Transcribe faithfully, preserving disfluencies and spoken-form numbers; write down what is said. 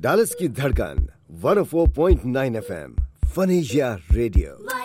Dallas की धड़कन one O four point nine F M फनेशिया radio.